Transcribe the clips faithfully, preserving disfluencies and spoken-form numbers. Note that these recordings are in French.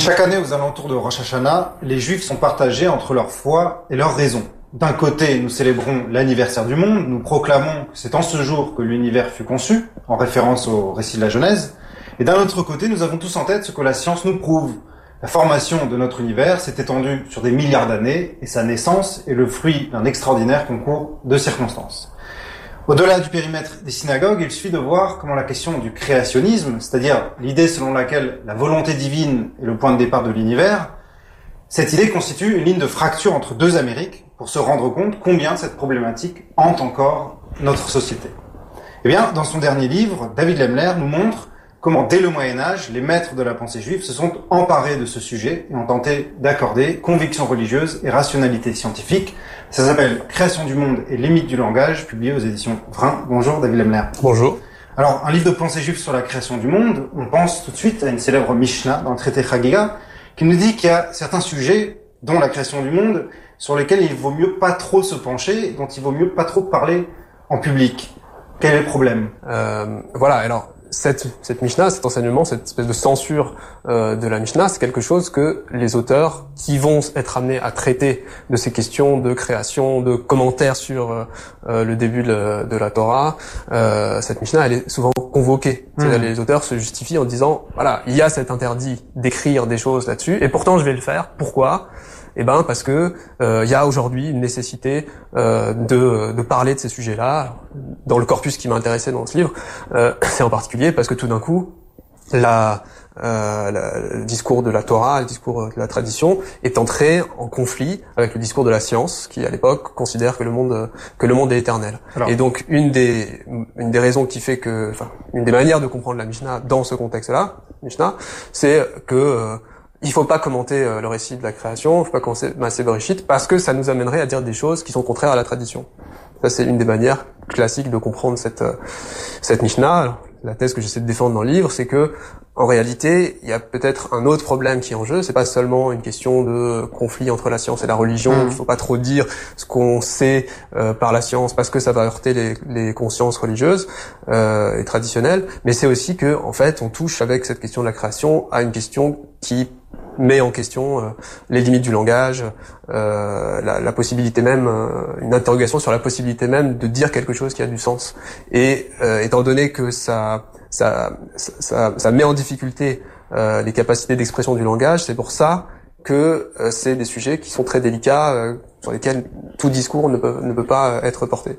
Chaque année, aux alentours de Rosh Hashanah, les Juifs sont partagés entre leur foi et leur raison. D'un côté, nous célébrons l'anniversaire du monde, nous proclamons que c'est en ce jour que l'univers fut conçu, en référence au récit de la Genèse. Et d'un autre côté, nous avons tous en tête ce que la science nous prouve. La formation de notre univers s'est étendue sur des milliards d'années, et sa naissance est le fruit d'un extraordinaire concours de circonstances. Au-delà du périmètre des synagogues, il suffit de voir comment la question du créationnisme, c'est-à-dire l'idée selon laquelle la volonté divine est le point de départ de l'univers, cette idée constitue une ligne de fracture entre deux Amériques pour se rendre compte combien cette problématique hante encore notre société. Eh bien, dans son dernier livre, David Lemler nous montre comment, dès le Moyen-Âge, les maîtres de la pensée juive se sont emparés de ce sujet et ont tenté d'accorder conviction religieuse et rationalité scientifique. Ça s'appelle « Création du monde et limites du langage », publié aux éditions Vrin. Bonjour David Lemler. Bonjour. Alors, un livre de pensée juive sur la création du monde, on pense tout de suite à une célèbre Mishnah dans le traité Chagiga, qui nous dit qu'il y a certains sujets, dont la création du monde, sur lesquels il vaut mieux pas trop se pencher, dont il vaut mieux pas trop parler en public. Quel est le problème ? euh, Voilà, alors... Cette, cette Mishnah, cet enseignement, cette espèce de censure euh, de la Mishnah, c'est quelque chose que les auteurs qui vont être amenés à traiter de ces questions de création, de commentaires sur euh, le début de, de la Torah, euh, cette Mishnah, elle est souvent convoquée. Mmh. C'est-à-dire les auteurs se justifient en disant, voilà, il y a cet interdit d'écrire des choses là-dessus, et pourtant je vais le faire. Pourquoi ? Eh ben parce que euh, il y a aujourd'hui une nécessité euh, de, de parler de ces sujets-là. Dans le corpus qui m'a intéressé dans ce livre, euh, c'est en particulier parce que tout d'un coup, la, euh, la, le discours de la Torah, le discours de la tradition est entré en conflit avec le discours de la science, qui à l'époque considère que le monde que le monde est éternel. Alors, et donc une des une des raisons qui fait que, enfin, une des manières de comprendre la Mishnah dans ce contexte-là, Mishnah, c'est que euh, il faut pas commenter euh, le récit de la création, il faut pas commenter Maaseh Bereshit, parce que ça nous amènerait à dire des choses qui sont contraires à la tradition. Ça, c'est une des manières classiques de comprendre cette euh, cette Mishnah. Alors, la thèse que j'essaie de défendre dans le livre, c'est que en réalité, il y a peut-être un autre problème qui est en jeu. C'est pas seulement une question de conflit entre la science et la religion. Mmh. Il faut pas trop dire ce qu'on sait euh, par la science parce que ça va heurter les, les consciences religieuses euh, et traditionnelles. Mais c'est aussi que, en fait, on touche avec cette question de la création à une question qui met en question euh, les limites du langage, euh, la, la possibilité même, euh, une interrogation sur la possibilité même de dire quelque chose qui a du sens. Et euh, étant donné que ça, ça, ça, ça met en difficulté euh, les capacités d'expression du langage, c'est pour ça que euh, c'est des sujets qui sont très délicats, euh, sur lesquels tout discours ne peut, ne peut pas être porté.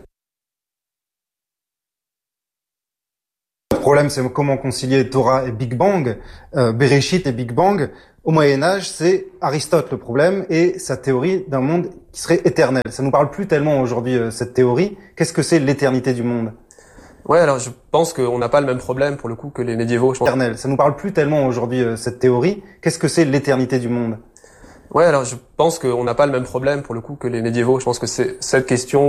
Le problème, c'est comment concilier Torah et Big Bang, euh, Bereshit et Big Bang. Au Moyen-Âge, c'est Aristote le problème et sa théorie d'un monde qui serait éternel. Ça nous parle plus tellement aujourd'hui, euh, cette théorie. Qu'est-ce que c'est l'éternité du monde ? Ouais, alors je pense qu'on n'a pas le même problème pour le coup que les médiévaux. Je pense. Éternel. Ça nous parle plus tellement aujourd'hui, euh, cette théorie. Qu'est-ce que c'est l'éternité du monde ? Ouais, alors je pense qu'on n'a pas le même problème pour le coup que les médiévaux. Je pense que c'est cette question